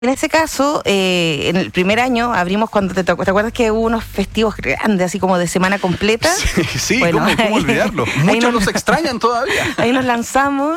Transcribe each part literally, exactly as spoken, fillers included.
En ese caso, eh, en el primer año abrimos cuando te tocó. ¿Te acuerdas que hubo unos festivos grandes, así como de semana completa? Sí, sí, bueno, ¿cómo, cómo ahí, olvidarlo? Ahí Muchos nos, los extrañan todavía. Ahí nos lanzamos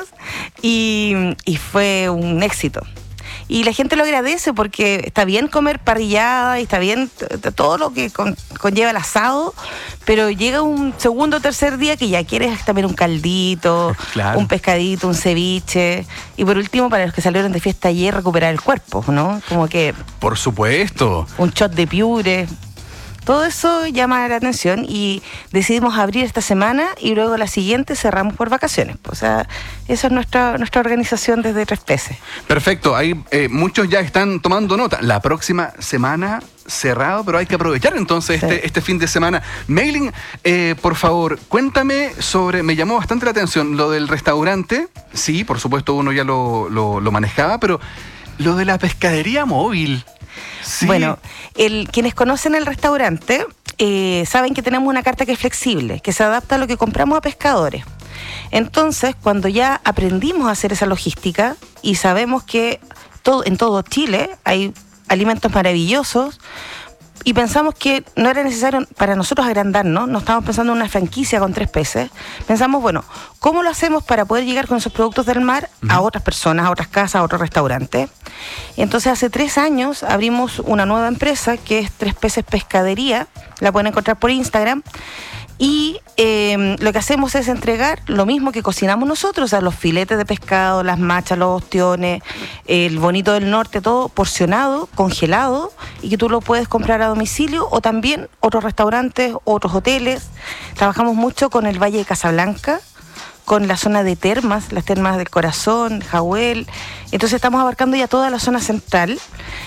y, y fue un éxito. Y la gente lo agradece porque está bien comer parrillada y está bien t- todo lo que con, conlleva el asado, pero llega un segundo o tercer día que ya quieres también un caldito, Claro. un pescadito, un ceviche. Y por último, para los que salieron de fiesta ayer, recuperar el cuerpo, ¿no? Como que Por supuesto. un shot de piure. Todo eso llama la atención y decidimos abrir esta semana y luego la siguiente cerramos por vacaciones. O sea, esa es nuestra nuestra organización desde Tres Peces. Perfecto, ahí eh, muchos ya están tomando nota. La próxima semana cerrado, pero hay que aprovechar entonces Sí. este, este fin de semana. Mailing, eh, por favor, cuéntame sobre, me llamó bastante la atención lo del restaurante. Sí, por supuesto uno ya lo, lo, lo manejaba, pero lo de la pescadería móvil. Sí. Bueno, el, quienes conocen el restaurante eh, saben que tenemos una carta que es flexible, que se adapta a lo que compramos a pescadores. Entonces, cuando ya aprendimos a hacer esa logística y sabemos que todo, en todo Chile hay alimentos maravillosos, y pensamos que no era necesario para nosotros agrandarnos, no estábamos pensando en una franquicia con Tres Peces, pensamos, bueno, ¿cómo lo hacemos para poder llegar con esos productos del mar a otras personas, a otras casas, a otros restaurantes? Entonces hace tres años abrimos una nueva empresa que es Tres Peces Pescadería, la pueden encontrar por Instagram, y eh, lo que hacemos es entregar lo mismo que cocinamos nosotros, o sea, los filetes de pescado, las machas, los ostiones, el bonito del norte, todo porcionado, congelado, y que tú lo puedes comprar a domicilio o también otros restaurantes, otros hoteles. Trabajamos mucho con el Valle de Casablanca, con la zona de termas, las termas del Corazón, Jahuel. Entonces estamos abarcando ya toda la zona central,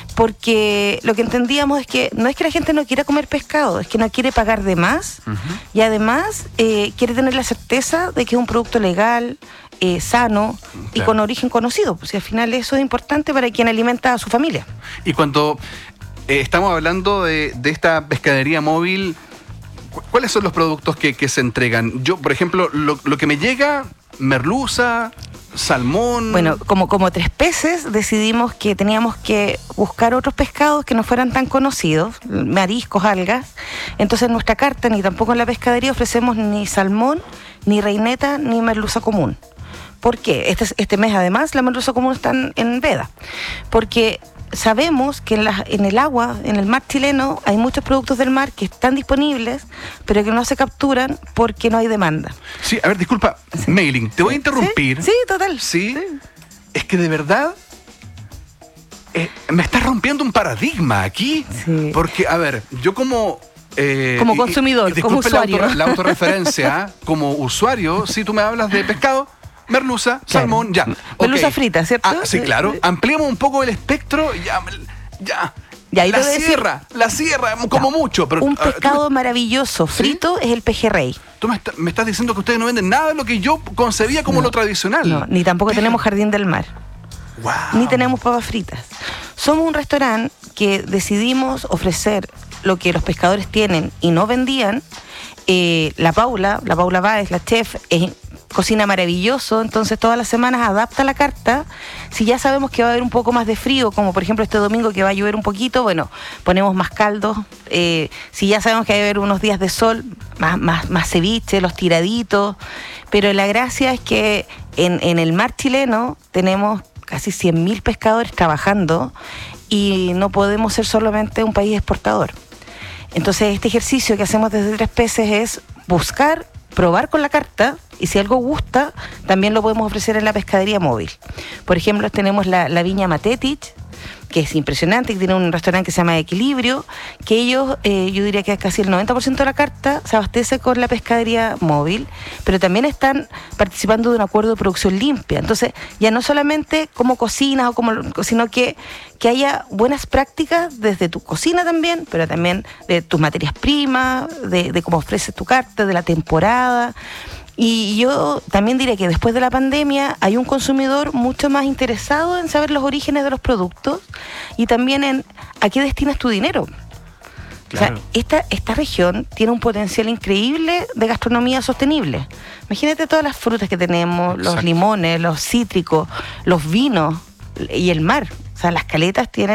porque lo que entendíamos es que no es que la gente no quiera comer pescado, es que no quiere pagar de más, uh-huh. y además eh, quiere tener la certeza de que es un producto legal, eh, sano, claro. y con origen conocido, pues al final eso es importante para quien alimenta a su familia. Y cuando eh, estamos hablando de, de esta pescadería móvil, ¿cuáles son los productos que, que se entregan? Yo, por ejemplo, lo, lo que me llega, merluza, salmón... Bueno, como, como Tres Peces decidimos que teníamos que buscar otros pescados que no fueran tan conocidos, mariscos, algas. Entonces en nuestra carta, ni tampoco en la pescadería, ofrecemos ni salmón, ni reineta, ni merluza común. ¿Por qué? Este, este mes además la merluza común está en, en veda. Porque... sabemos que en, la, en el agua, en el mar chileno, hay muchos productos del mar que están disponibles, pero que no se capturan porque no hay demanda. Sí, a ver, disculpa, sí. Mailing, te voy a interrumpir. Sí, sí total. ¿Sí? sí. Es que de verdad eh, me estás rompiendo un paradigma aquí. Sí. Porque, a ver, yo como... Eh, como consumidor, y, y como usuario. La, auto, la autorreferencia, como usuario, si tú me hablas de pescado... merluza, claro. salmón, ya. Merluza okay. frita, ¿cierto? Ah, sí, claro. Ampliamos un poco el espectro, ya, ya. Y ahí la sierra, decir, la sierra, como ya. mucho. Pero, un pescado me, maravilloso, frito, ¿sí? Es el pejerrey. Tú me, está, me estás diciendo que ustedes no venden nada de lo que yo concebía como no, lo tradicional. No, ni tampoco Pejer. tenemos jardín del mar. Wow. Ni tenemos papas fritas. Somos un restaurante que decidimos ofrecer lo que los pescadores tienen y no vendían. Eh, la Paula, la Paula Báez, la chef, es cocina maravilloso, entonces todas las semanas adapta la carta. Si ya sabemos que va a haber un poco más de frío, como por ejemplo este domingo que va a llover un poquito, bueno, ponemos más caldos. Eh, si ya sabemos que va a haber unos días de sol, más, más, más ceviche, los tiraditos. Pero la gracia es que en, en el mar chileno tenemos casi cien mil pescadores trabajando y no podemos ser solamente un país exportador. Entonces este ejercicio que hacemos desde Tres Peces es buscar, probar con la carta, y si algo gusta, también lo podemos ofrecer en la pescadería móvil. Por ejemplo, tenemos la, la Viña Matetich, que es impresionante, que tiene un restaurante que se llama Equilibrio, que ellos, eh, yo diría que casi el noventa por ciento de la carta se abastece con la pescadería móvil, pero también están participando de un acuerdo de producción limpia. Entonces, ya no solamente cómo cocinas, o cómo, sino que, que haya buenas prácticas desde tu cocina también, pero también de tus materias primas, de, de cómo ofreces tu carta, de la temporada. Y yo también diría que después de la pandemia hay un consumidor mucho más interesado en saber los orígenes de los productos y también en a qué destinas tu dinero. Claro. O sea, esta, esta región tiene un potencial increíble de gastronomía sostenible. Imagínate todas las frutas que tenemos, Exacto. los limones, los cítricos, los vinos y el mar. O sea, las caletas tienen